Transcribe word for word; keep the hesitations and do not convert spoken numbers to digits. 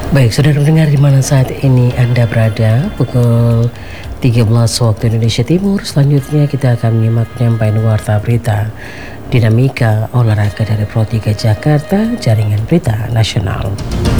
Baik, saudara pendengar di mana saat ini Anda berada, pukul tiga belas waktu Indonesia Timur. Selanjutnya kita akan menyimak penyampaian warta berita dinamika olahraga dari Pro tiga Jakarta, Jaringan Berita Nasional.